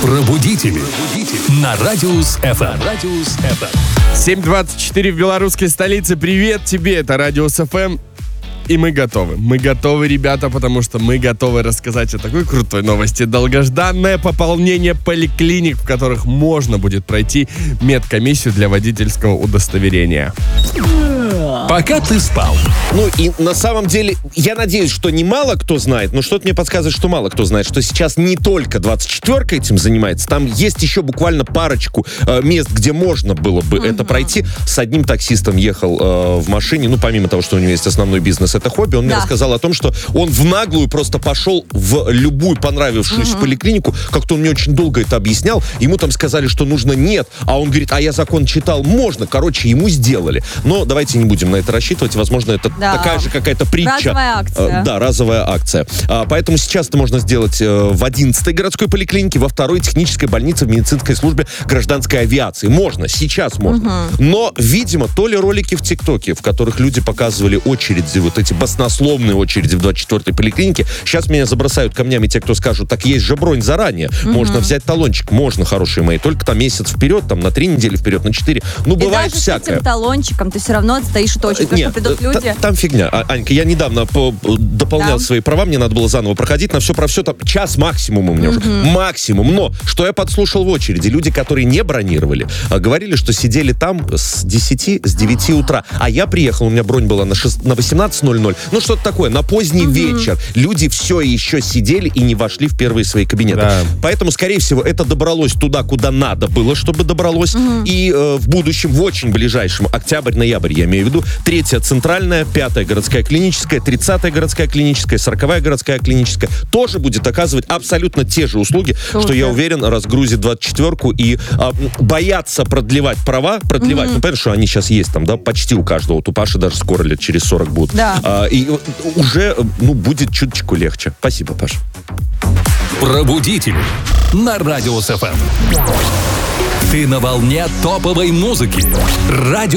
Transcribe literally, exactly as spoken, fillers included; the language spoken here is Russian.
Пробудители. На Радиус эф эм. семь двадцать четыре в белорусской столице. Привет тебе, это Радиус эф эм. И мы готовы. Мы готовы, ребята, потому что мы готовы рассказать о такой крутой новости. Долгожданное пополнение поликлиник, в которых можно будет пройти медкомиссию для водительского удостоверения. Пока ты спал. Ну и на самом деле, я надеюсь, что не мало кто знает, но что-то мне подсказывает, что мало кто знает, что сейчас не только двадцать четвёрка этим занимается, там есть еще буквально парочку э, мест, где можно было бы uh-huh. это пройти. С одним таксистом ехал э, в машине, ну помимо того, что у него есть основной бизнес, это хобби, он да. мне рассказал о том, что он в наглую просто пошел в любую понравившуюся uh-huh. поликлинику, как-то он мне очень долго это объяснял, ему там сказали, что нужно нет, а он говорит, а я закон читал, можно, короче, ему сделали. Но давайте не будем на это рассчитывать, возможно, это да. такая же какая-то притча. Разовая акция. Э, да, разовая акция. А, поэтому сейчас это можно сделать э, в одиннадцатой городской поликлинике, во второй технической больнице в медицинской службе гражданской авиации. Можно, сейчас можно. Угу. Но, видимо, то ли ролики в ТикТоке, в которых люди показывали очереди, вот эти баснословные очереди в двадцать четвёртой поликлинике, сейчас меня забросают камнями те, кто скажут, так есть же бронь заранее, угу. можно взять талончик, можно, хорошие мои, только там месяц вперед, там на три недели вперед, на четыре. Ну, и бывает даже всякое. с этим талончиком ты все равно отстоишь от очереди, потому что придут люди. Т- там фигня. А, Анька, я недавно по- дополнял да. свои права, мне надо было заново проходить, на все про все, там час максимум у меня mm-hmm. уже. Максимум. Но, что я подслушал в очереди, люди, которые не бронировали, говорили, что сидели там с десяти, с девяти утра. А я приехал, у меня бронь была на, шесть, на восемнадцать ноль ноль. Ну, что-то такое, на поздний mm-hmm. вечер. Люди все еще сидели и не вошли в первые свои кабинеты. Да. Поэтому, скорее всего, это добралось туда, куда надо было, чтобы добралось. Mm-hmm. И э, в будущем, в очень ближайшем, октябрь-ноябрь, я имею в виду, третья центральная, пятая городская клиническая, тридцатая городская клиническая, сороковая городская клиническая тоже будет оказывать абсолютно те же услуги, Супер. Что, я уверен, разгрузит двадцать четвёрку и а, боятся продлевать права, продлевать, mm-hmm. ну, понятно, что они сейчас есть там, да, почти у каждого, вот у Паши даже скоро лет через сорок будут. Да. А, и уже, ну, будет чуточку легче. Спасибо, Паша. Пробудители на Радиус эф эм. Ты на волне топовой музыки. Радио